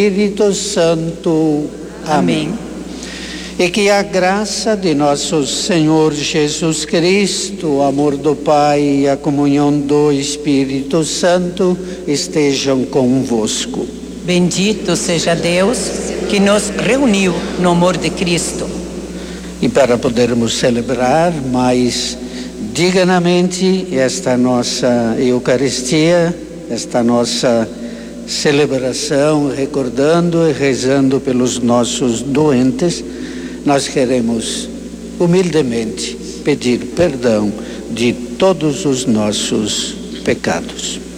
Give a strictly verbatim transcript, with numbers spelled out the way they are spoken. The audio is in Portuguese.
Espírito Santo. Amém. Amém. E que a graça de nosso Senhor Jesus Cristo, o amor do Pai e a comunhão do Espírito Santo estejam convosco. Bendito seja Deus que nos reuniu no amor de Cristo. E para podermos celebrar mais dignamente esta nossa Eucaristia, esta nossa celebração, recordando e rezando pelos nossos doentes, nós queremos humildemente pedir perdão de todos os nossos pecados.